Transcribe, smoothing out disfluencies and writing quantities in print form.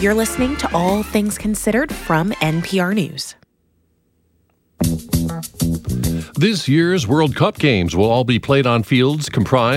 You're listening to All Things Considered from NPR News. This year's World Cup games will all be played on fields comprised